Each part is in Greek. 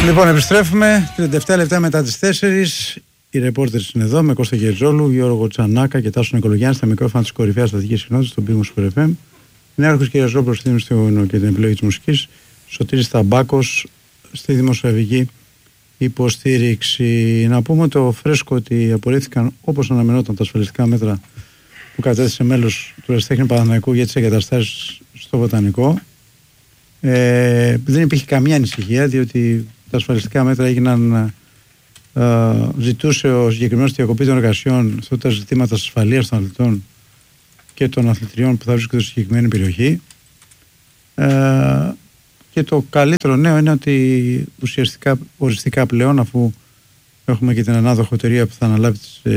Λοιπόν, επιστρέφουμε 37 λεπτά μετά τις 4. Οι ρεπόρτερς είναι εδώ με Κώστα Γερζόλου, Γιώργο Τσανάκα και Τάσο Νικολογιάννη στα μικρόφωνα της κορυφαίας στατικής συχνότητας στον Πύργο Super FM. Νέαρχος κ. Ζώπρος στη δημοσιογραφία και την επιλογή της μουσικής. Σωτήρης Ταμπάκος στη δημοσιογραφική υποστήριξη. Να πούμε το φρέσκο ότι απορρίφθηκαν όπως αναμενόταν τα ασφαλιστικά μέτρα που κατέθεσε μέλος του Ερασιτέχνη Παναθηναϊκού για τις εγκαταστάσεις στο Βοτανικό. Δεν υπήρχε καμία ανησυχία, διότι τα ασφαλιστικά μέτρα έγιναν. Ζητούσε ο συγκεκριμένος διακοπή των εργασιών σε τα ζητήματα της ασφαλείας των αθλητών και των αθλητριών που θα βρίσκονται στη συγκεκριμένη περιοχή. Και το καλύτερο νέο είναι ότι ουσιαστικά οριστικά πλέον, αφού έχουμε και την ανάδοχο εταιρεία που θα αναλάβει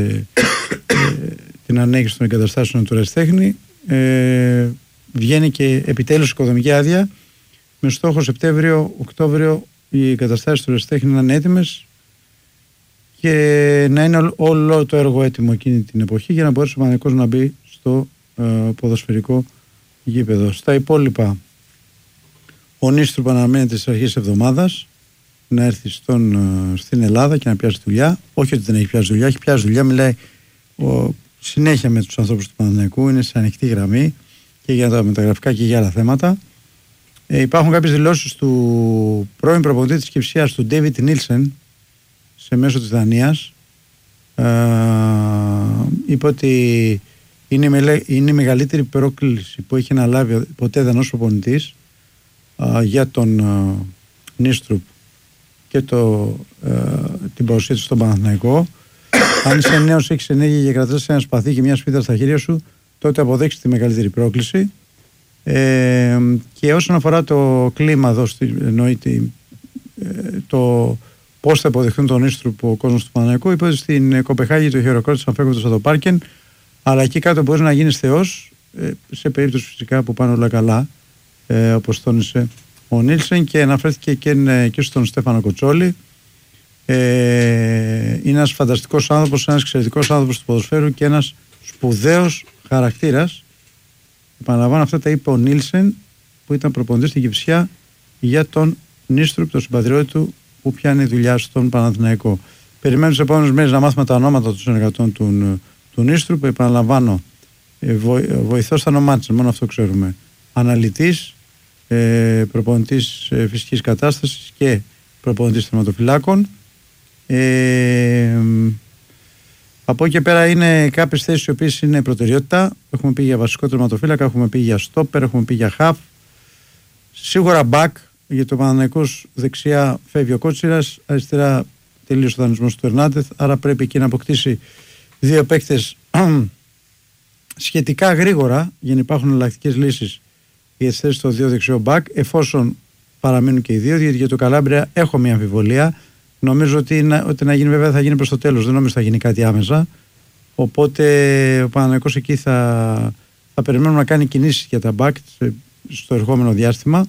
την ανέγγιση των εγκαταστάσεων του Ερασιτέχνη, βγαίνει και επιτέλους οικοδομική άδεια με στόχο Σεπτέμβριο-Οκτώβριο οι εγκαταστάσεις του Ερασιτέχνη να είναι έτοιμες και να είναι όλο το έργο έτοιμο εκείνη την εποχή για να μπορέσει ο Παναθηναϊκός να μπει στο ποδοσφαιρικό γήπεδο. Στα υπόλοιπα, ο Νίστρουπ αναμένεται στις αρχές εβδομάδας να έρθει στην Ελλάδα και να πιάσει δουλειά. Όχι ότι δεν έχει πιάσει δουλειά, έχει πιάσει δουλειά, μιλάει συνέχεια με τους ανθρώπους του Παναθηναϊκού, είναι σε ανοιχτή γραμμή και για τα μεταγραφικά και για άλλα θέματα. Υπάρχουν κάποιες δηλώσεις του πρώην προπονητή της Κυψίας, του Ντέιβιτ Νίλσεν, σε μέσο της Δανίας. Είπε ότι είναι η μεγαλύτερη πρόκληση που έχει αναλάβει ποτέ Δανός προπονητής για τον Νίστρουπ και την παρουσία του στον Παναθηναϊκό. Αν είσαι νέος, έχεις ενέργεια και κρατάς ένα σπαθί και μια σπίδα στα χέρια σου, τότε αποδέξεις τη μεγαλύτερη πρόκληση. Και όσον αφορά το κλίμα εδώ, εννοείται το πώς θα υποδεχθούν τον Νίστρουπ ο κόσμος του Παναθηναϊκού, είπε ότι στην Κοπεχάγη το χειροκρότησαν φεύγοντας από το πάρκεν, αλλά εκεί κάτω μπορεί να γίνεις θεός, σε περίπτωση φυσικά που πάνε όλα καλά, όπως τόνισε ο Νίλσεν, και αναφέρθηκε και στον Στέφανο Κοτσόλη. Είναι ένας φανταστικός άνθρωπος, ένας εξαιρετικός άνθρωπος του ποδοσφαίρου και ένας σπουδαίος χαρακτήρας. Επαναλαμβάνω, αυτά τα είπε ο Νίλσεν, που ήταν προπονητής στην Κυψιά, για τον Νίστρουπ, τον συμπατριώτη του, που πιάνει δουλειά στον Παναθηναϊκό. Περιμένουμε τους επόμενους μέρες να μάθουμε τα ονόματα των συνεργατών του Νίστρουπ. Επαναλαμβάνω, βοηθός ήταν ο Μάτσεν, μόνο αυτό ξέρουμε. Αναλυτής, προπονητής φυσικής κατάστασης και προπονητής τερματοφυλάκων. Από εκεί και πέρα είναι κάποιες θέσεις οι οποίες είναι προτεραιότητα. Έχουμε πει για βασικό τερματοφύλακα, έχουμε πει για στόπερ, έχουμε πει για χαφ. Σίγουρα μπακ, για το Παναθηναϊκός δεξιά φεύγει ο Κότσιρας, αριστερά τελείωσε ο δανεισμός του Ερνάντεθ, άρα πρέπει εκεί να αποκτήσει δύο παίκτες σχετικά γρήγορα για να υπάρχουν εναλλακτικές λύσεις για τις θέσεις των δύο δεξιών μπακ, εφόσον παραμείνουν και οι δύο, γιατί για το Καλάμπρια έχω μια αμφιβολία. Νομίζω ότι να γίνει, βέβαια θα γίνει προς το τέλος, δεν νομίζω θα γίνει κάτι άμεσα. Οπότε ο Παναθηναϊκός εκεί θα περιμένουμε να κάνει κινήσεις για τα μπακ στο ερχόμενο διάστημα.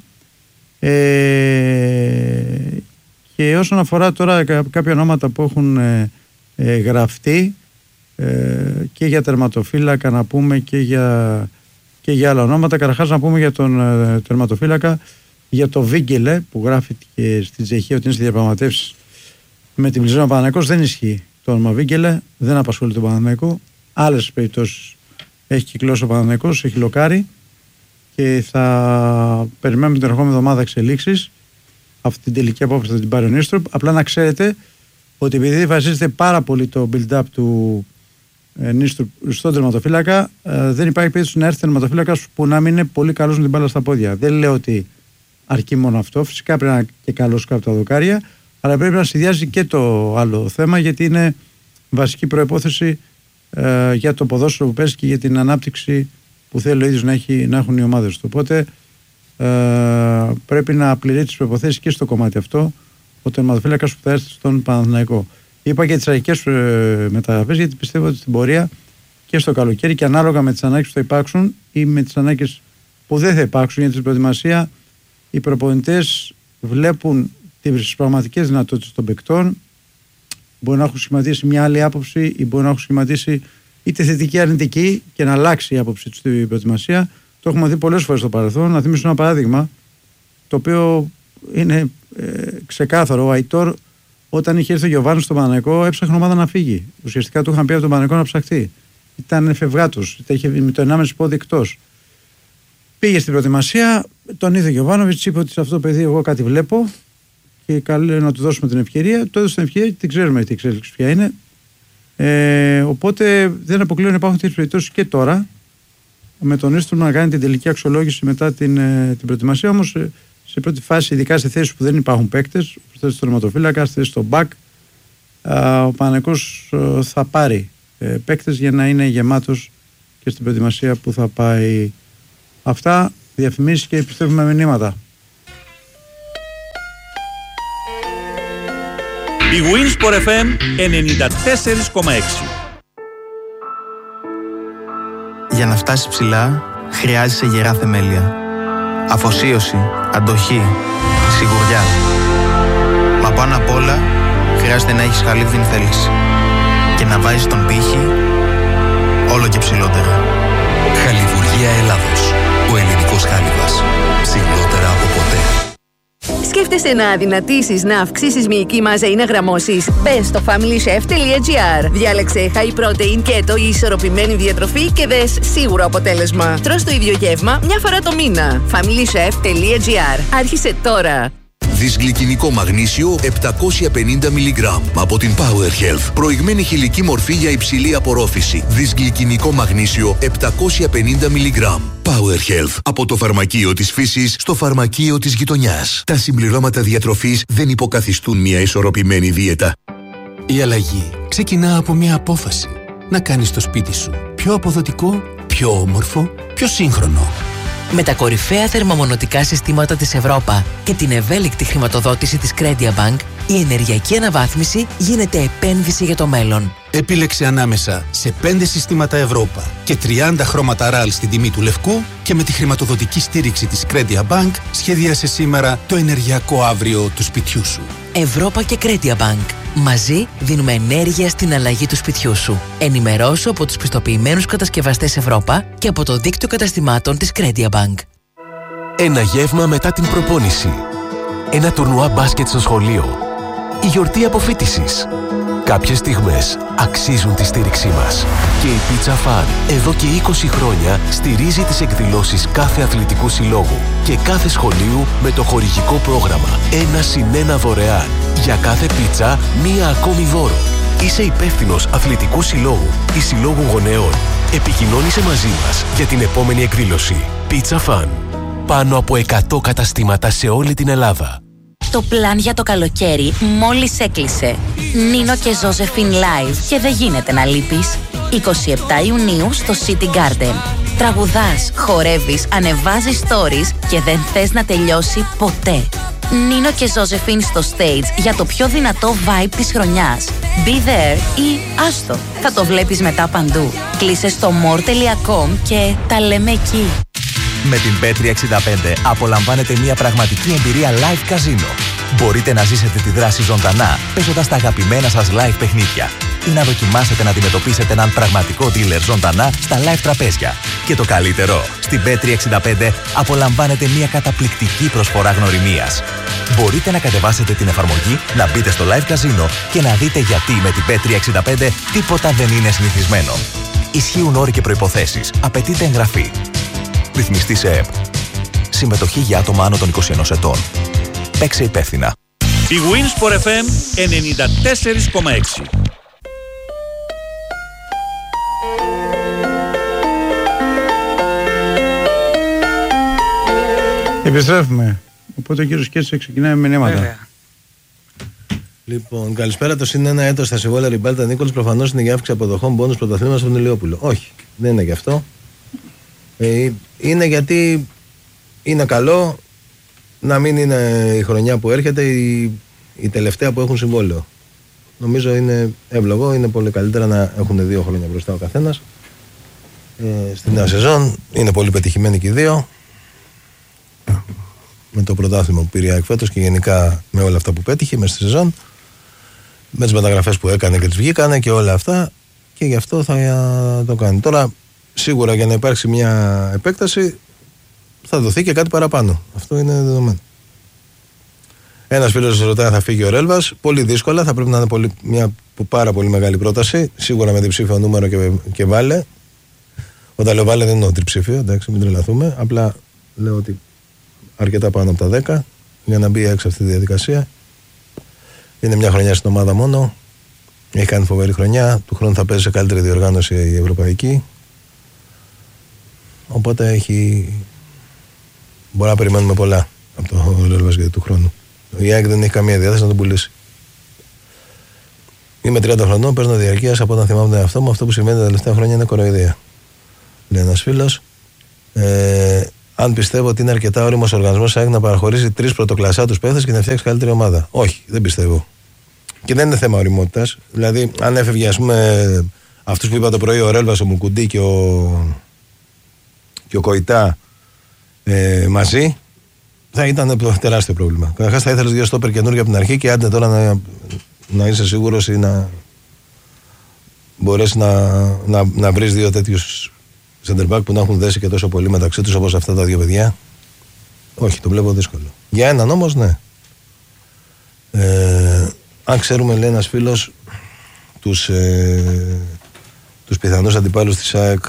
Και όσον αφορά τώρα κάποια ονόματα που έχουν γραφτεί και για τερματοφύλακα, να πούμε και για άλλα ονόματα. Καταρχάς να πούμε για τον τερματοφύλακα, για το Βίγκελε, που γράφει και στη Τσεχία ότι είναι στη διαπραγματεύσεις με την Πλιζόνα Παναθηναϊκός. Δεν ισχύει το όνομα Βίγκελε, δεν απασχολεί τον Παναθηναϊκό. Άλλες περιπτώσεις έχει κυκλώσει ο Παναθηναϊκός, έχει λοκάρει και θα περιμένουμε την ερχόμενη εβδομάδα εξελίξεις. Αυτή την τελική απόφαση θα την πάρει ο Νίστρουπ. Απλά να ξέρετε ότι επειδή βασίζεται πάρα πολύ το build-up του Νίστρουπ στον τερματοφύλακα, δεν υπάρχει περίπτωση να έρθει τερματοφύλακας που να μην είναι πολύ καλός με την μπάλα στα πόδια. Δεν λέω ότι αρκεί μόνο αυτό. Φυσικά πρέπει να είναι και καλός κάτω από τα δοκάρια, αλλά πρέπει να συνδυάζει και το άλλο θέμα, γιατί είναι βασική προϋπόθεση για το ποδόσφαιρο που παίζει και για την ανάπτυξη που θέλει ο ίδιος να έχουν οι ομάδες του. Οπότε πρέπει να πληρεί τις προϋποθέσεις και στο κομμάτι αυτό ο τερματοφύλακας που θα έρθει στον Παναθηναϊκό. Είπα και τις αρχικές μεταγραφές, γιατί πιστεύω ότι στην πορεία και στο καλοκαίρι και ανάλογα με τις ανάγκες που θα υπάρξουν ή με τις ανάγκες που δεν θα υπάρξουν για την προετοιμασία, οι προπονητές βλέπουν τις πραγματικές δυνατότητες των παικτών. Μπορεί να έχουν σχηματίσει μια άλλη άποψη ή μπορεί να έχουν σχηματίσει είτε θετική ή αρνητική και να αλλάξει η άποψη του στην προετοιμασία. Το έχουμε δει πολλές φορές στο παρελθόν. Να θυμίσω ένα παράδειγμα, το οποίο είναι ξεκάθαρο. Ο Αϊτόρ, όταν είχε έρθει ο Γιωβάνο στον Παναθηναϊκό, έψαχνε ομάδα να φύγει. Ουσιαστικά του είχαν πει από τον Παναθηναϊκό να ψαχτεί. Ήταν φευγάτος, είχε με το 1,5 πόδι εκτός. Πήγε στην προετοιμασία, τον είδε ο Γιωβάνοβιτς, είπε ότι σε αυτό το παιδί εγώ κάτι βλέπω και καλό να του δώσουμε την ευκαιρία. Του έδωσε την ευκαιρία και την ξέρουμε τι εξέλιξη ποια είναι. Οπότε δεν αποκλείω να υπάρχουν τέτοιες περιπτώσεις και τώρα. Με τον Ίστρο να κάνει την τελική αξιολόγηση μετά την προετοιμασία. Όμως σε πρώτη φάση, ειδικά σε θέσεις που δεν υπάρχουν παίκτες, θέση στο τερματοφύλακα, θέση στο μπακ, ο Παναθηναϊκός θα πάρει παίκτες για να είναι γεμάτος και στην προετοιμασία που θα πάει. Αυτά, διαφημίσεις και επιστρέφουμε με μηνύματα. Η Winsport FM 94,6. Για να φτάσεις ψηλά, χρειάζεσαι γερά θεμέλια. Αφοσίωση, αντοχή, σιγουριά. Μα πάνω απ' όλα, χρειάζεται να έχεις χαλίβδινη θέληση και να βάζεις τον πύχη όλο και ψηλότερα. Χαλιβουργία Ελλάδος. Ο ελληνικός χάλιβας. Ψηλότερα από ποτέ. Σκέφτεσαι να αδυνατήσεις, να αυξήσεις μυϊκή μάζα ή να γραμμώσεις? Μπες στο familychef.gr. Διάλεξε high protein keto ή ισορροπημένη διατροφή και δες σίγουρο αποτέλεσμα. Τρως το ίδιο γεύμα μια φορά το μήνα. familychef.gr. Άρχισε τώρα. Δυσγλυκινικό μαγνήσιο 750 mg από την Power Health. Προηγμένη χηλική μορφή για υψηλή απορρόφηση. Δυσγλυκινικό μαγνήσιο 750 mg. Power Health. Από το φαρμακείο της φύσης στο φαρμακείο της γειτονιάς. Τα συμπληρώματα διατροφής δεν υποκαθιστούν μια ισορροπημένη δίαιτα. Η αλλαγή ξεκινά από μια απόφαση. Να κάνεις το σπίτι σου πιο αποδοτικό, πιο όμορφο, πιο σύγχρονο. Με τα κορυφαία θερμομονωτικά συστήματα της Ευρώπα και την ευέλικτη χρηματοδότηση της Credia Bank, η ενεργειακή αναβάθμιση γίνεται επένδυση για το μέλλον. Επίλεξε ανάμεσα σε 5 συστήματα Ευρώπα και 30 χρώματα RAL στην τιμή του λευκού και με τη χρηματοδοτική στήριξη της Credia Bank σχεδίασε σήμερα το ενεργειακό αύριο του σπιτιού σου. Ευρώπα και Credia Bank. Μαζί δίνουμε ενέργεια στην αλλαγή του σπιτιού σου. Ενημερώσου από τους πιστοποιημένους κατασκευαστές Ευρώπα και από το δίκτυο καταστημάτων της Credia Bank. Ένα γεύμα μετά την προπόνηση. Ένα τουρνουά μπάσκετ στο σχολείο. Η γιορτή αποφοίτησης. Κάποιες στιγμές αξίζουν τη στήριξή μας. Και η Pizza Fan εδώ και 20 χρόνια στηρίζει τις εκδηλώσεις κάθε αθλητικού συλλόγου και κάθε σχολείου με το χορηγικό πρόγραμμα 1+1 δωρεάν. Για κάθε πίτσα, μία ακόμη δώρο. Είσαι υπεύθυνος αθλητικού συλλόγου ή συλλόγου γονέων. Επικοινώνησε μαζί μας για την επόμενη εκδήλωση. Pizza Fan. Πάνω από 100 καταστήματα σε όλη την Ελλάδα. Το πλάν για το καλοκαίρι μόλις έκλεισε. Νίνο και Ζώζεφιν live και δεν γίνεται να λείπεις. 27 Ιουνίου στο City Garden. Τραγουδάς, χορεύεις, ανεβάζεις stories και δεν θες να τελειώσει ποτέ. Νίνο και Ζώζεφιν στο stage για το πιο δυνατό vibe της χρονιάς. Be there ή άστο. Θα το βλέπεις μετά παντού. Κλείσε στο more.com και τα λέμε εκεί. Με την Bet365 απολαμβάνετε μια πραγματική εμπειρία live καζίνο. Μπορείτε να ζήσετε τη δράση ζωντανά, παίζοντας τα αγαπημένα σας live παιχνίδια ή να δοκιμάσετε να αντιμετωπίσετε έναν πραγματικό dealer ζωντανά στα live τραπέζια. Και το καλύτερο, στην Bet365 απολαμβάνετε μια καταπληκτική προσφορά γνωριμίας. Μπορείτε να κατεβάσετε την εφαρμογή, να μπείτε στο live καζίνο και να δείτε γιατί με την Bet365 τίποτα δεν είναι συνηθισμένο. Ισχύουν όροι και προϋποθέσεις. Απαιτείται εγγραφή. Ρυθμιστή σε ΕΠ. Συμμετοχή για άτομα άνω των 21 ετών. Παίξε υπεύθυνα. Η Winsport FM 94,6. Επιστρέφουμε. Οπότε ο κύριος Κέτσος ξεκινάει με μηνύματα. Λοιπόν, καλησπέρα. Το συν ένα έτος στα συμβόλαια Ριμπάλτα Νίκολς προφανώς είναι για αύξηση αποδοχών μπόνους πρωταθλήματος από τον Ηλιόπουλο. Όχι, δεν είναι γι' αυτό. Είναι γιατί είναι καλό να μην είναι η χρονιά που έρχεται η τελευταία που έχουν συμβόλαιο. Νομίζω είναι εύλογο, είναι πολύ καλύτερα να έχουν 2 χρόνια μπροστά ο καθένας. Στην νέα σεζόν είναι πολύ πετυχημένοι και οι δύο. Με το πρωτάθλημα που πήρε εκφέτος και γενικά με όλα αυτά που πέτυχε μέσα στη σεζόν. Με τις μεταγραφές που έκανε και τις βγήκανε και όλα αυτά. Και γι' αυτό θα το κάνει. Τώρα σίγουρα για να υπάρξει μια επέκταση θα δοθεί και κάτι παραπάνω. Αυτό είναι δεδομένο. Ένας φίλος ρωτάει, θα φύγει ο Ρέλβας? Πολύ δύσκολα, θα πρέπει να είναι μια πάρα πολύ μεγάλη πρόταση. Σίγουρα με διψήφιο νούμερο και βάλε. Όταν λέω βάλε δεν εννοώ τριψήφιο, εντάξει, μην τρελαθούμε. Απλά λέω ότι αρκετά πάνω από τα 10 για να μπει έξω αυτή τη διαδικασία. Είναι μια χρονιά στην ομάδα μόνο. Έχει κάνει φοβερή χρονιά. Του χρόνου θα παίζει σε καλύτερη διοργάνωση η ευρωπαϊκή. Οπότε μπορεί να περιμένουμε πολλά από το Ρέλβας για του χρόνου. Η ΑΕΚ δεν έχει καμία διάθεση να τον πουλήσει. Είμαι 30 χρονών, παίρνω διαρκείας από όταν θυμάμαι τον εαυτό μου. Αυτό που συμβαίνει τα τελευταία χρόνια είναι κοροϊδία. Λέει ένας φίλος. Αν πιστεύω ότι είναι αρκετά όριμος ο οργανισμός ΑΕΚ να παραχωρήσει 3 πρωτοκλασσάτους παίχτες και να φτιάξει καλύτερη ομάδα. Όχι, δεν πιστεύω. Και δεν είναι θέμα ωριμότητας. Δηλαδή, αν έφευγε, ας πούμε, αυτούς που είπα το πρωί, ο Ρέλβας, ο Μουκουντή και ο Κοϊτά μαζί, θα ήταν τεράστιο πρόβλημα. Καταρχάς, θα ήθελες 2 στόπερ καινούργια από την αρχή και άντε τώρα να είσαι σίγουρος ή να μπορέσει να βρεις 2 τέτοιους center back που να έχουν δέσει και τόσο πολύ μεταξύ τους όπως αυτά τα 2 παιδιά. Όχι, το βλέπω δύσκολο. Για έναν όμως, ναι. Αν ξέρουμε, λέει ένας φίλος, τους πιθανούς αντιπάλους της ΑΕΚ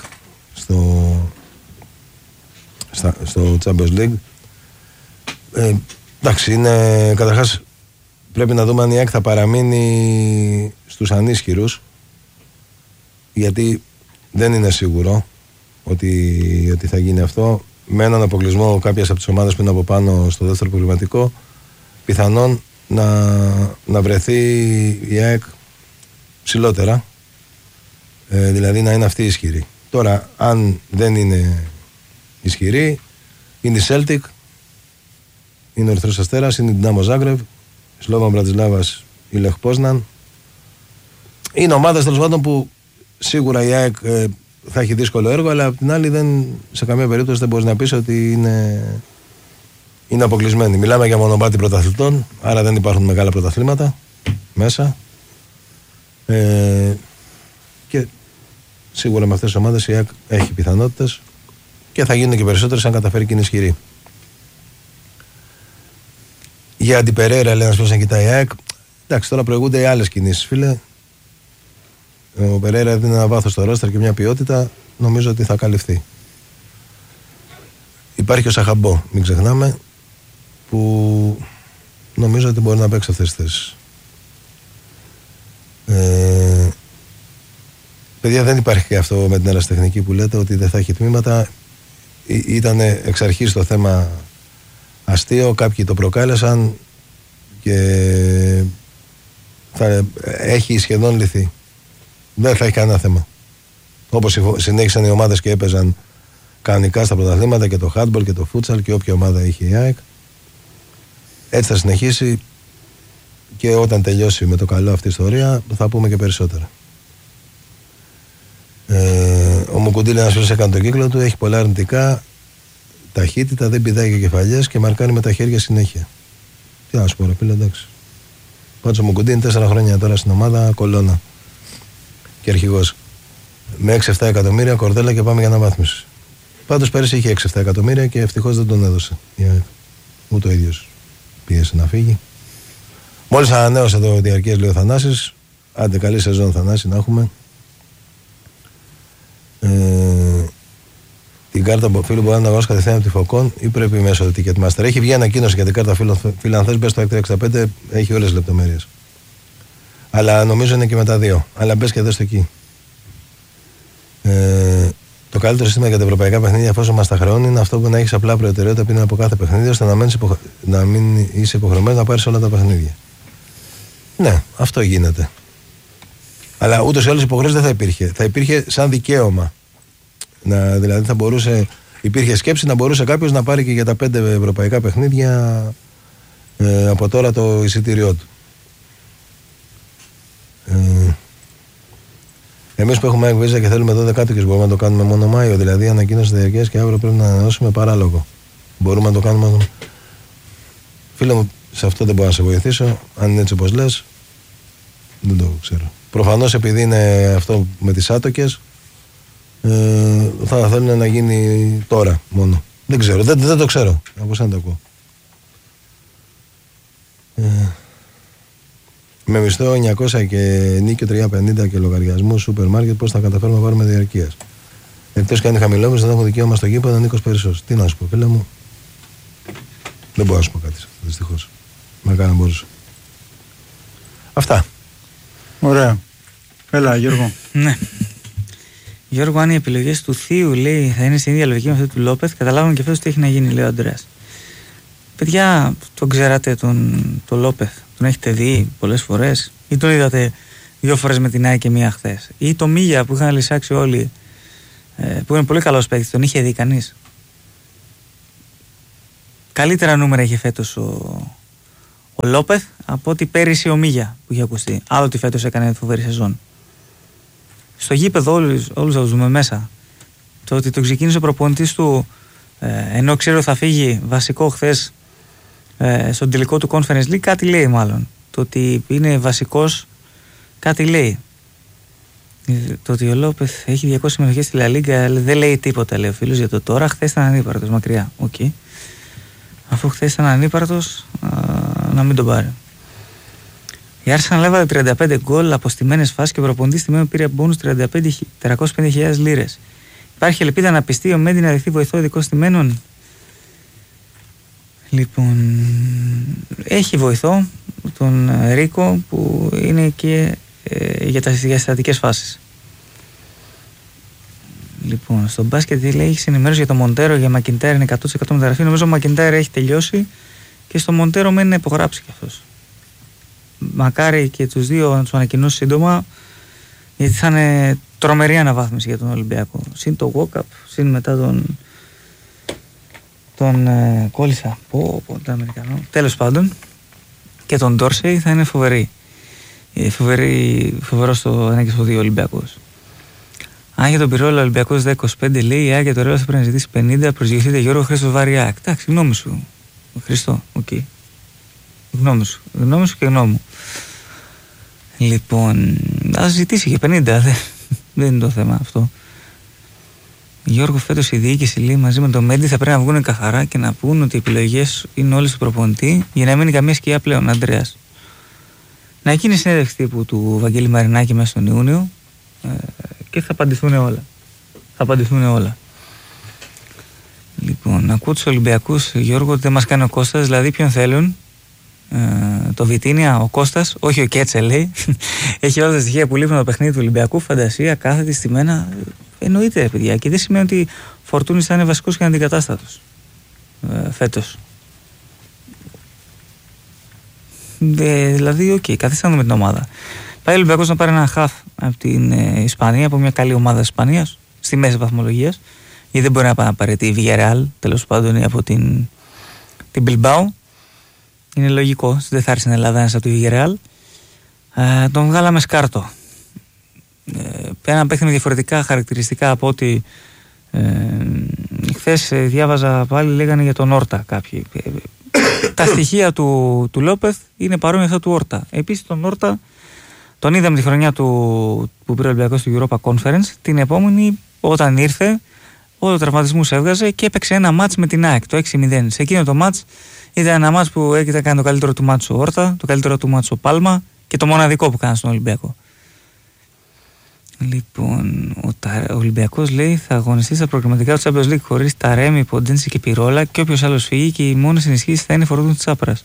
στο Champions League, εντάξει, είναι, καταρχάς πρέπει να δούμε αν η ΑΕΚ θα παραμείνει στους ανίσχυρους, γιατί δεν είναι σίγουρο ότι θα γίνει αυτό. Με έναν αποκλεισμό κάποιες από τις ομάδες που είναι από πάνω στο δεύτερο προβληματικό, πιθανόν να βρεθεί η ΑΕΚ ψηλότερα, δηλαδή να είναι αυτή ισχυρή. Τώρα, αν δεν είναι ισχυρή, είναι η Celtic, είναι ο Ερυθρός Αστέρας, είναι η Ντινάμο Ζάγκρεβ, η Σλόβαν Μπρατισλάβας, η Λεχ Πόσναν. Είναι ομάδες τέλος πάντων που σίγουρα η ΑΕΚ θα έχει δύσκολο έργο, αλλά απ' την άλλη σε καμία περίπτωση δεν μπορείς να πεις ότι είναι αποκλεισμένοι. Μιλάμε για μονοπάτι πρωταθλητών, άρα δεν υπάρχουν μεγάλα πρωταθλήματα μέσα. Και σίγουρα με αυτές τις ομάδες η ΑΕΚ έχει πιθανότητες και θα γίνουν και περισσότερες αν καταφέρει και είναι ισχυρή. Για την Περέρα, λέει ένας φίλος, αν κοιτάει η ΑΕΚ, εντάξει, τώρα προηγούνται οι άλλες κινήσεις, φίλε. Ο Περέρα δίνει ένα βάθος στο ρόστερ και μια ποιότητα, νομίζω ότι θα καλυφθεί. Υπάρχει ο Σαχαμπό, μην ξεχνάμε, που νομίζω ότι μπορεί να παίξει αυτές τις θέσεις. Παιδιά, δεν υπάρχει και αυτό με την ερασιτεχνική που λέτε ότι δεν θα έχει τμήματα. Ήταν εξ αρχής το θέμα αστείο, κάποιοι το προκάλεσαν και θα έχει σχεδόν λυθεί. Δεν θα έχει κανένα θέμα. Όπως συνέχισαν οι ομάδες και έπαιζαν κανονικά στα πρωταθλήματα και το handball και το futsal και όποια ομάδα είχε η ΑΕΚ, έτσι θα συνεχίσει και όταν τελειώσει με το καλό αυτή η ιστορία θα πούμε και περισσότερα. Ο Μουκουντήλ, ένας φίλος, έκανε τον κύκλο του, έχει πολλά αρνητικά, ταχύτητα, δεν πηδάει και κεφαλιές και μαρκάρει με τα χέρια συνέχεια. Τι να σου πω, ρε φίλε, εντάξει. Πάντως ο Μουκουντήλ είναι 4 χρόνια τώρα στην ομάδα, κολόνα και αρχηγός. Με 6-7 εκατομμύρια κορδέλα και πάμε για αναβάθμιση. Πάντως πέρυσι είχε 6-7 εκατομμύρια και ευτυχώς δεν τον έδωσε. Ούτε ο ίδιος πίεσε να φύγει. Μόλις ανανέωσε το διαρκές, λέει ο Θανάσης. Άντε, καλή σεζόν, Θανάση, να έχουμε. Την κάρτα από φίλου μπορεί να αγοράσει κατευθείαν από τη Φωκόν ή πρέπει μέσω του Ticketmaster. Έχει βγει ανακοίνωση για την κάρτα φίλου. Αν θες, μπες στο 665, έχει όλες τις λεπτομέρειες. Αλλά νομίζω είναι και με τα 2. Αλλά μπες και δες το εκεί. Το καλύτερο σύστημα για τα ευρωπαϊκά παιχνίδια, εφόσον μας τα χρεώνει, είναι αυτό που να έχεις απλά προτεραιότητα πριν από κάθε παιχνίδι, ώστε να μην είσαι υποχρεωμένος να πάρεις όλα τα παιχνίδια. Ναι, αυτό γίνεται. Αλλά ούτως ή άλλως υποχρέωση δεν θα υπήρχε. Θα υπήρχε σαν δικαίωμα. Δηλαδή υπήρχε σκέψη να μπορούσε κάποιος να πάρει και για τα 5 ευρωπαϊκά παιχνίδια από τώρα το εισιτήριό του. Εμείς που έχουμε εκβίζα και θέλουμε 12 κάτοικες μπορούμε να το κάνουμε μόνο Μάιο. Δηλαδή ανακοίνωση διαρκείας και αύριο πρέπει να ανανεώσουμε παράλογο. Μπορούμε να το κάνουμε. Φίλε μου, σε αυτό δεν μπορώ να σε βοηθήσω. Αν είναι έτσι όπως λες, δεν το ξέρω. Προφανώς επειδή είναι αυτό με τις άτοκες, θα θέλουν να γίνει τώρα μόνο. Δεν ξέρω, δεν το ξέρω. Από σένα το ακούω. Με μισθό 900 και νίκιο 350 και λογαριασμό σούπερ μάρκετ, πώς θα καταφέρουμε να πάρουμε διαρκείας. Εκτός και αν είναι χαμηλόμενος, δεν έχω δικαίωμα στο γήπεδο, Νίκος Περισσός. Τι να σου πω, φίλε μου. Δεν μπορώ να σου πω κάτι, δυστυχώς. Με κάνα μπορούσα. Αυτά. Ωραία. Έλα, Γιώργο. Ναι. Γιώργο, αν οι επιλογές του Θείου, λέει, θα είναι στην ίδια λογική με αυτή του Λόπεθ, καταλάβουμε και φέτος τι έχει να γίνει, λέει ο Αντρέας. Παιδιά, τον ξέρατε τον Λόπεθ, τον έχετε δει πολλές φορές, ή τον είδατε 2 φορές με την ΑΕΚ και 1 χθες, ή το Μίγια που είχαν λυσάξει όλοι, που είναι πολύ καλός παίκτης, τον είχε δει κανείς? Καλύτερα νούμερα είχε φέτος ο Λόπεθ από ότι πέρυσι ο Μίγια που είχε ακουστεί. Άλλο ότι φέτος έκανε φοβερή σεζόν. Στο γήπεδο όλους θα τους δούμε μέσα. Το ότι το ξεκίνησε ο προπονητής του, ενώ ξέρω θα φύγει βασικό χθες στον τελικό του Conference League, κάτι λέει μάλλον. Το ότι είναι βασικός κάτι λέει. Το ότι ο Λόπεθ έχει 200 συμμετοχές στη Λα Λίγκα δεν λέει τίποτα, λέει ο φίλος, για το τώρα. Χθες ήταν ανύπαρτος, μακριά. Okay. Αφού χθες ήταν ανύπαρτος, να μην τον πάρει. Η Arsenal έβαλε 35 γκολ από στημένες φάσεις και ο προπονητής στη μέση πήρε μπόνους 350.000 λίρες. Υπάρχει ελπίδα να πιστεί ο Μέντι να δεχθεί βοηθό ειδικό στημένων? Λοιπόν, έχει βοηθό τον Ρίκο που είναι και για τις στατικές φάσεις. Λοιπόν, στο μπάσκετ λέει, έχει ενημέρωση για το Μοντέρο, για Μακιντάιρ είναι 100% μεταγραφή. Νομίζω ο Μακιντάιρ έχει τελειώσει και στο Μοντέρο μένει να υπογράψει κι αυτός. Μακάρι και τους δύο να τους ανακοινώσει σύντομα, γιατί θα είναι τρομερή αναβάθμιση για τον Ολυμπιακό. Συν το walk-up, συν μετά τον κόλλησα. Τον Αμερικανό. Τέλος πάντων, και τον Ντόρσεϊ θα είναι φοβερή. Φοβερό στο 1 και στο 2 Ολυμπιακός. Αν για τον Πυρόλα Ολυμπιακός 10-25 λέει, η ΑΕΚ για το Ρέο θα πρέπει να ζητήσει 50, προσγειωθείτε Γιώργο Χρήστος Βαριά. Εντάξει, γνώμη σου. Χριστό, οκ. Γνώμη σου και γνώμη μου. Λοιπόν, ας ζητήσει και 50, δεν είναι το θέμα αυτό. Γιώργο, φέτος η διοίκηση λέει μαζί με τον Μέντι θα πρέπει να βγουν καθαρά και να πούν ότι οι επιλογές είναι όλες του προπονητή για να μείνει καμία σκιά πλέον. Αντρέας. Να γίνει συνέντευξη τύπου του Βαγγέλη Μαρινάκη μέσα στον Ιούνιο και θα απαντηθούν όλα. Λοιπόν, ακούω τους Ολυμπιακούς, Γιώργο, ότι δεν μας κάνει ο Κώστας, δηλαδή ποιον θέλουν? Το Βιτίνια, ο Κώστας, όχι ο Κέτσε λέει. Έχει όλα τα στοιχεία που λείπουν από το παιχνίδι του Ολυμπιακού, φαντασία, κάθετη, στημένα. Εννοείται, παιδιά, και δεν σημαίνει ότι Φορτούνης θα είναι βασικός και αντικατάστατος φέτος. Δηλαδή, καθίστε να δούμε την ομάδα. Πάει ο Ολυμπιακός να πάρει ένα χαφ από την Ισπανία, από μια καλή ομάδα της Ισπανίας, στη μέση βαθμολογίας, γιατί δεν μπορεί να πάρει τη Villarreal, τέλος πάντων, ή από την Bilbao. Είναι λογικό, δεν θα έρθει στην Ελλάδα ένας από τη Villarreal. Τον βγάλαμε σκάρτο. Ένα παίχτη με διαφορετικά χαρακτηριστικά από ότι χθες διάβαζα πάλι, λέγανε για τον Όρτα κάποιοι. Τα στοιχεία του Λόπεθ είναι παρόμοια αυτά του Όρτα. Επίσης τον Όρτα τον είδαμε τη χρονιά που πήρε ο Ολυμπιακός στο Europa Conference. Την επόμενη, όταν ήρθε, όλο τραυματισμούς έβγαζε και έπαιξε ένα μάτς με την ΑΕΚ, το 6-0. Σε εκείνο το μάτς ήταν ένα μάτς που έκανε το καλύτερο του μάτς ο Όρτα, το καλύτερο του μάτς ο Πάλμα και το μοναδικό που κάνει στον Ολυμπιακό. Λοιπόν, ο Ολυμπιακός λέει θα αγωνιστεί στα προγραμματικά του Champions League χωρίς Ταρέμι, Ποντένση και Πυρόλα και όποιος άλλος φύγει και οι μόνες ενισχύσεις θα είναι φορτούν της Τσάπρας.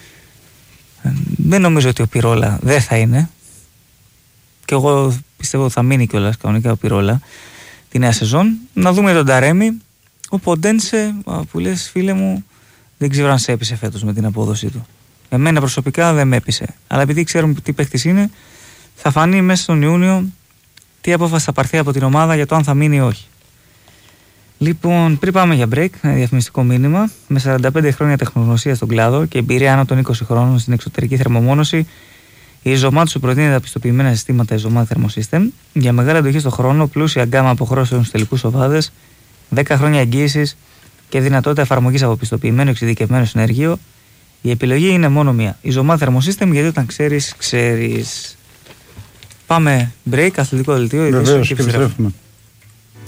Δεν νομίζω ότι ο Πυρόλα δεν θα είναι. Και εγώ πιστεύω ότι θα μείνει κιόλας κανονικά ο Πυρόλα τη νέα σεζόν. Να δούμε τον Ταρέμι. Ο Ποντένσε, που λες φίλε μου, δεν ξέρω αν σε έπεισε φέτος με την απόδοσή του. Εμένα προσωπικά δεν με έπεισε. Αλλά επειδή ξέρουμε τι παίκτης είναι, θα φανεί μέσα στον Ιούνιο τι απόφαση θα πάρθει από την ομάδα για το αν θα μείνει ή όχι. Λοιπόν, πριν πάμε για break, ένα διαφημιστικό μήνυμα. Με 45 χρόνια τεχνογνωσία στον κλάδο και εμπειρία άνω των 20 χρόνων στην εξωτερική θερμομόνωση, η Zomat σου προτείνει τα πιστοποιημένα συστήματα Zomat Thermosystem για μεγάλη αντοχή στον χρόνο, πλούσια γκάμα αποχρώσεων στους τελικούς οβάδες, 10 χρόνια εγγύησης και δυνατότητα εφαρμογής από πιστοποιημένο εξειδικευμένο συνεργείο. Η επιλογή είναι μόνο μία. Η Zomat Thermosystem, γιατί όταν ξέρεις. Πάμε break, αθλητικό δελτίο. Βεβαίως, και επιστρέφουμε.